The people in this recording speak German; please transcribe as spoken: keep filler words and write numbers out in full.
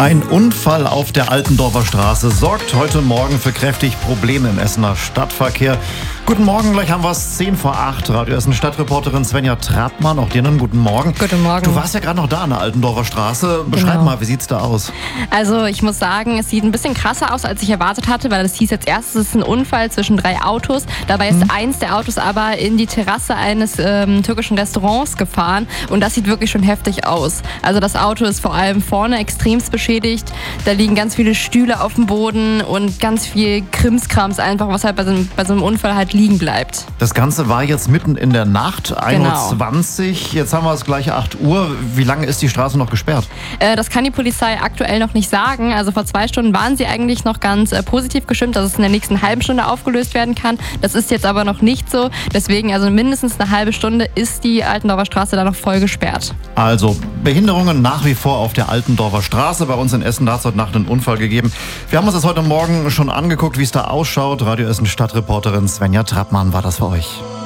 Ein Unfall auf der Altendorfer Straße sorgt heute Morgen für kräftig Probleme im Essener Stadtverkehr. Guten Morgen, gleich haben wir es zehn vor acht. Radio Essen Stadtreporterin Svenja Trappmann, auch dir einen guten Morgen. Guten Morgen. Du warst ja gerade noch da an der Altendorfer Straße. Beschreib Genau. mal, wie sieht's da aus? Also ich muss sagen, es sieht ein bisschen krasser aus, als ich erwartet hatte, weil es hieß jetzt erst, es ist ein Unfall zwischen drei Autos. Dabei ist mhm. eins der Autos aber in die Terrasse eines ähm, türkischen Restaurants gefahren und das sieht wirklich schon heftig aus. Also das Auto ist vor allem vorne extremst beschädigt. Da liegen ganz viele Stühle auf dem Boden und ganz viel Krimskrams einfach, was halt bei so einem, bei so einem Unfall halt liegen bleibt. Das Ganze war jetzt mitten in der Nacht, ein Uhr zwanzig. Genau. Jetzt haben wir es gleich acht Uhr. Wie lange ist die Straße noch gesperrt? Äh, das kann die Polizei aktuell noch nicht sagen. Also vor zwei Stunden waren sie eigentlich noch ganz äh, positiv gestimmt, dass es in der nächsten halben Stunde aufgelöst werden kann. Das ist jetzt aber noch nicht so. Deswegen, also mindestens eine halbe Stunde ist die Altendorfer Straße da noch voll gesperrt. Also Behinderungen nach wie vor auf der Altendorfer Straße. Bei uns in Essen hat es heute Nacht einen Unfall gegeben. Wir haben uns das heute Morgen schon angeguckt, wie es da ausschaut. Radio Essen Stadtreporterin Svenja Trappmann war das für euch.